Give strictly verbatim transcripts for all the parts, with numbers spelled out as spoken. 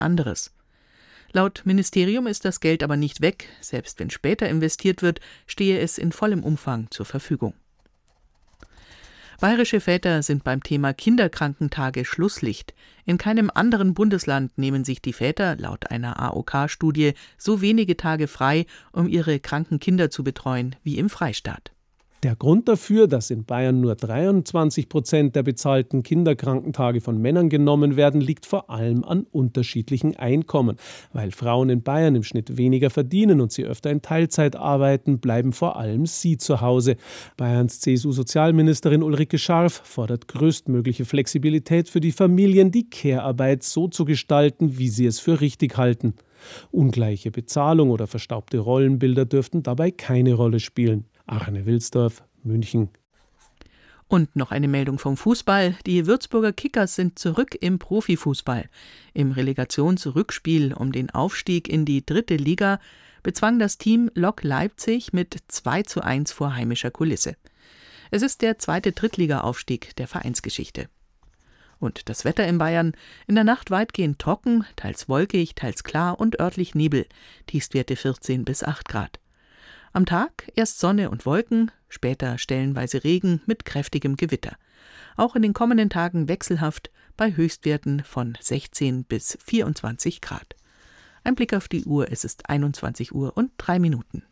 anderes. Laut Ministerium ist das Geld aber nicht weg. Selbst wenn später investiert wird, stehe es in vollem Umfang zur Verfügung. Bayerische Väter sind beim Thema Kinderkrankentage Schlusslicht. In keinem anderen Bundesland nehmen sich die Väter, laut einer A O K-Studie, so wenige Tage frei, um ihre kranken Kinder zu betreuen, wie im Freistaat. Der Grund dafür, dass in Bayern nur dreiundzwanzig Prozent der bezahlten Kinderkrankentage von Männern genommen werden, liegt vor allem an unterschiedlichen Einkommen. Weil Frauen in Bayern im Schnitt weniger verdienen und sie öfter in Teilzeit arbeiten, bleiben vor allem sie zu Hause. Bayerns C S U-Sozialministerin Ulrike Scharf fordert größtmögliche Flexibilität für die Familien, die Care-Arbeit so zu gestalten, wie sie es für richtig halten. Ungleiche Bezahlung oder verstaubte Rollenbilder dürften dabei keine Rolle spielen. Arne Wilsdorf, München. Und noch eine Meldung vom Fußball. Die Würzburger Kickers sind zurück im Profifußball. Im Relegationsrückspiel um den Aufstieg in die dritte Liga bezwang das Team Lok Leipzig mit zwei zu eins vor heimischer Kulisse. Es ist der zweite Drittliga-Aufstieg der Vereinsgeschichte. Und das Wetter in Bayern: in der Nacht weitgehend trocken, teils wolkig, teils klar und örtlich Nebel, Tiefstwerte vierzehn bis acht Grad. Am Tag erst Sonne und Wolken, später stellenweise Regen mit kräftigem Gewitter. Auch in den kommenden Tagen wechselhaft bei Höchstwerten von sechzehn bis vierundzwanzig Grad. Ein Blick auf die Uhr, es ist einundzwanzig Uhr und drei Minuten.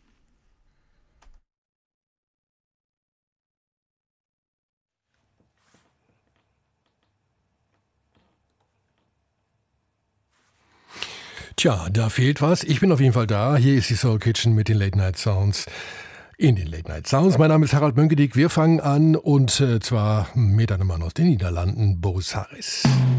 Tja, da fehlt was. Ich bin auf jeden Fall da. Hier ist die Soul Kitchen mit den Late Night Sounds. In den Late Night Sounds. Mein Name ist Harald Mönkedick. Wir fangen an und äh, zwar mit einem Mann aus den Niederlanden, Boris Harris.